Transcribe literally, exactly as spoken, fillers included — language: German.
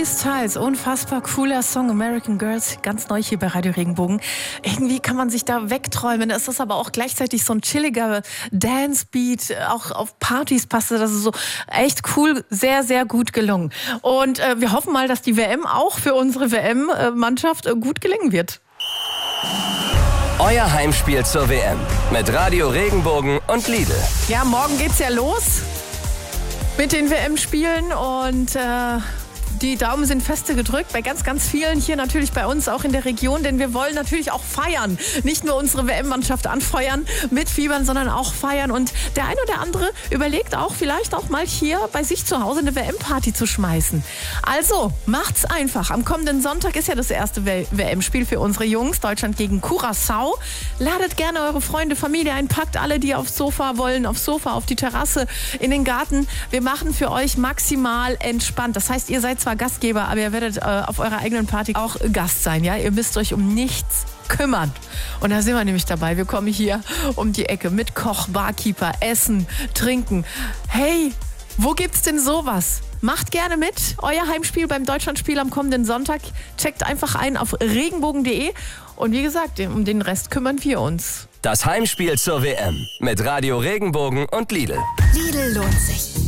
Harry Styles, unfassbar cooler Song, American Girls, ganz neu hier bei Radio Regenbogen. Irgendwie kann man sich da wegträumen. Es ist aber auch gleichzeitig so ein chilliger Dance-Beat. Auch auf Partys passt das. Ist so echt cool, sehr, sehr gut gelungen. Und äh, wir hoffen mal, dass die W M auch für unsere W M-Mannschaft äh, gut gelingen wird. Euer Heimspiel zur W M mit Radio Regenbogen und Lidl. Ja, morgen geht's ja los mit den W M-Spielen und äh, die Daumen sind feste gedrückt bei ganz, ganz vielen hier natürlich bei uns auch in der Region, denn wir wollen natürlich auch feiern. Nicht nur unsere W M-Mannschaft anfeuern, mitfiebern, sondern auch feiern. Und der eine oder andere überlegt auch vielleicht auch mal hier bei sich zu Hause eine W M-Party zu schmeißen. Also macht's einfach. Am kommenden Sonntag ist ja das erste W M-Spiel für unsere Jungs. Deutschland gegen Curaçao. Ladet gerne eure Freunde, Familie ein, packt alle, die aufs Sofa wollen, aufs Sofa, auf die Terrasse, in den Garten. Wir machen für euch maximal entspannt. Das heißt, ihr seid zwar Gastgeber, aber ihr werdet äh, auf eurer eigenen Party auch Gast sein, ja? Ihr müsst euch um nichts kümmern. Und da sind wir nämlich dabei. Wir kommen hier um die Ecke mit Koch, Barkeeper, Essen, Trinken. Hey, wo gibt's denn sowas? Macht gerne mit. Euer Heimspiel beim Deutschlandspiel am kommenden Sonntag. Checkt einfach ein auf regenbogen punkt de. Und wie gesagt, um den Rest kümmern wir uns. Das Heimspiel zur W M mit Radio Regenbogen und Lidl. Lidl lohnt sich.